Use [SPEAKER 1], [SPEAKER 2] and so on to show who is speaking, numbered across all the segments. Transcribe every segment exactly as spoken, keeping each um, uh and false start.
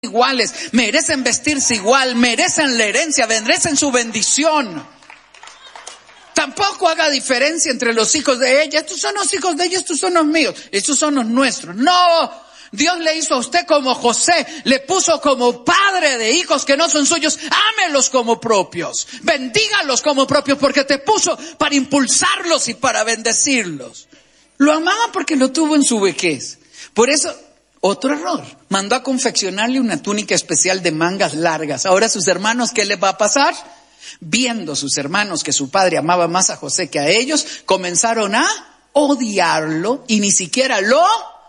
[SPEAKER 1] iguales, merecen vestirse igual, merecen la herencia, merecen su bendición. Tampoco haga diferencia entre los hijos de ella. Estos son los hijos de ella, estos son los míos, estos son los nuestros. No, Dios le hizo a usted como José, le puso como padre de hijos que no son suyos. Ámelos como propios, bendígalos como propios, porque te puso para impulsarlos y para bendecirlos. Lo amaba porque lo tuvo en su vejez. Por eso, otro error, mandó a confeccionarle una túnica especial de mangas largas. Ahora sus hermanos, ¿qué les va a pasar? Viendo sus hermanos que su padre amaba más a José que a ellos, comenzaron a odiarlo y ni siquiera lo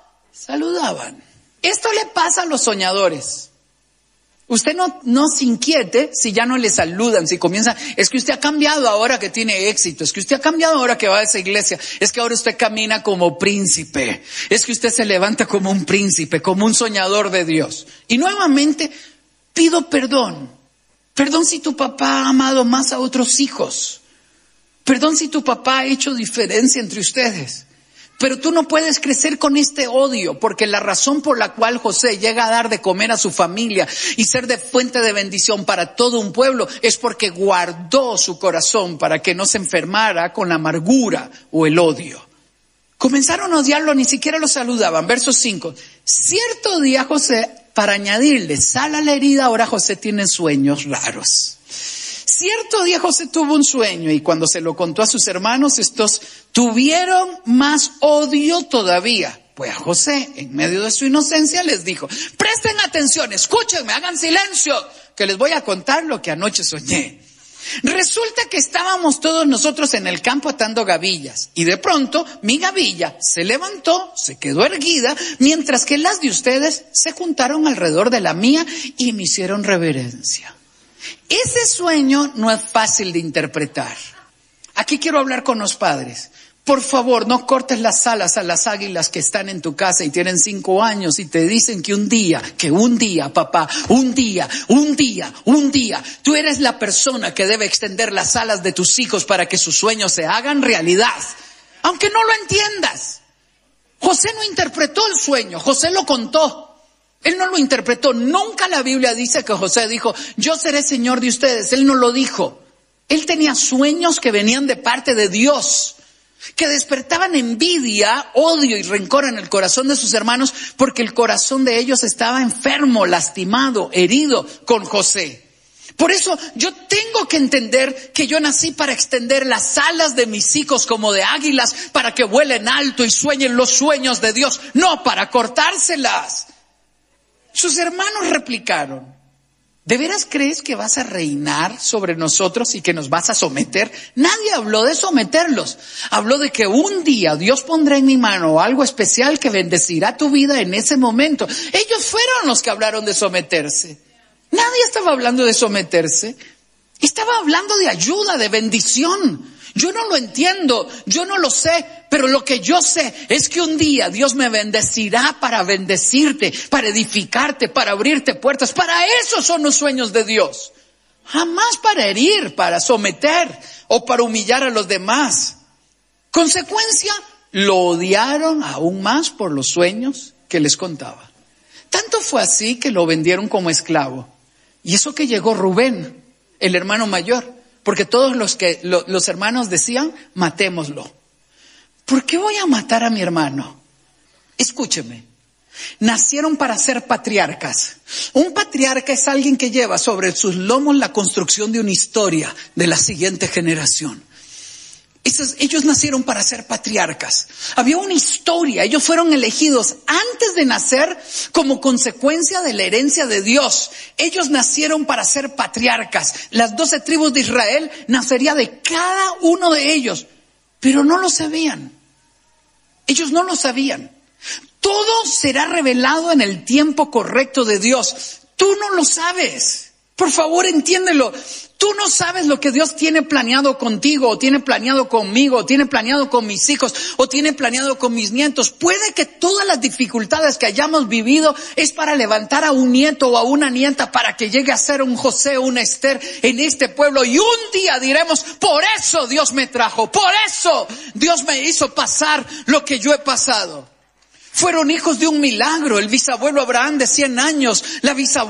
[SPEAKER 1] saludaban. Esto le pasa a los soñadores. Usted no, no se inquiete si ya no le saludan, si comienza, es que usted ha cambiado ahora que tiene éxito, es que usted ha cambiado ahora que va a esa iglesia, es que ahora usted camina como príncipe, es que usted se levanta como un príncipe, como un soñador de Dios. Y nuevamente pido perdón. Perdón si tu papá ha amado más a otros hijos. Perdón si tu papá ha hecho diferencia entre ustedes. Pero tú no puedes crecer con este odio, porque la razón por la cual José llega a dar de comer a su familia y ser de fuente de bendición para todo un pueblo es porque guardó su corazón para que no se enfermara con la amargura o el odio. Comenzaron a odiarlo, ni siquiera lo saludaban. Verso cinco. Cierto día José, para añadirle sal a la herida, ahora José tiene sueños raros. Cierto día José tuvo un sueño y cuando se lo contó a sus hermanos, estos tuvieron más odio todavía. Pues a José, en medio de su inocencia, les dijo, presten atención, escúchenme, hagan silencio, que les voy a contar lo que anoche soñé. Resulta que estábamos todos nosotros en el campo atando gavillas y de pronto mi gavilla se levantó, se quedó erguida, mientras que las de ustedes se juntaron alrededor de la mía y me hicieron reverencia. Ese sueño no es fácil de interpretar. Aquí quiero hablar con los padres. Por favor, no cortes las alas a las águilas que están en tu casa y tienen cinco años y te dicen que un día, que un día, papá, un día, un día, un día, tú eres la persona que debe extender las alas de tus hijos para que sus sueños se hagan realidad. Aunque no lo entiendas. José no interpretó el sueño, José lo contó. Él no lo interpretó. Nunca la Biblia dice que José dijo, yo seré señor de ustedes. Él no lo dijo. Él tenía sueños que venían de parte de Dios, que despertaban envidia, odio y rencor en el corazón de sus hermanos, porque el corazón de ellos estaba enfermo, lastimado, herido con José. Por eso yo tengo que entender que yo nací para extender las alas de mis hijos como de águilas, para que vuelen alto y sueñen los sueños de Dios, no para cortárselas. Sus hermanos replicaron, ¿de veras crees que vas a reinar sobre nosotros y que nos vas a someter? Nadie habló de someterlos. Habló de que un día Dios pondrá en mi mano algo especial que bendecirá tu vida en ese momento. Ellos fueron los que hablaron de someterse. Nadie estaba hablando de someterse. Estaba hablando de ayuda, de bendición. Yo no lo entiendo, yo no lo sé, pero lo que yo sé es que un día Dios me bendecirá para bendecirte, para edificarte, para abrirte puertas. Para eso son los sueños de Dios. Jamás para herir, para someter o para humillar a los demás. Consecuencia, lo odiaron aún más por los sueños que les contaba. Tanto fue así que lo vendieron como esclavo. Y eso que llegó Rubén, el hermano mayor. Porque todos los que lo, los hermanos decían, matémoslo. ¿Por qué voy a matar a mi hermano? Escúcheme. Nacieron para ser patriarcas. Un patriarca es alguien que lleva sobre sus lomos la construcción de una historia de la siguiente generación. Esos, ellos nacieron para ser patriarcas. Había una historia. Ellos fueron elegidos antes de nacer como consecuencia de la herencia de Dios. Ellos nacieron para ser patriarcas. Las doce tribus de Israel nacería de cada uno de ellos. Pero no lo sabían. Ellos no lo sabían. Todo será revelado en el tiempo correcto de Dios. Tú no lo sabes. Por favor, entiéndelo. Tú no sabes lo que Dios tiene planeado contigo, o tiene planeado conmigo, o tiene planeado con mis hijos, o tiene planeado con mis nietos. Puede que todas las dificultades que hayamos vivido es para levantar a un nieto o a una nieta para que llegue a ser un José o una Esther en este pueblo. Y un día diremos, por eso Dios me trajo, por eso Dios me hizo pasar lo que yo he pasado. Fueron hijos de un milagro. El bisabuelo Abraham de cien años, la bisabuela